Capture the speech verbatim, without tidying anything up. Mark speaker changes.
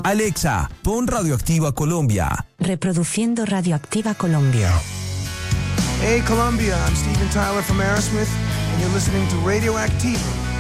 Speaker 1: Alexa, pon Radioactiva Colombia.
Speaker 2: Reproduciendo Radioactiva Colombia.
Speaker 3: Hey Colombia, I'm Steven Tyler from Aerosmith, and you're listening to Radioactiva.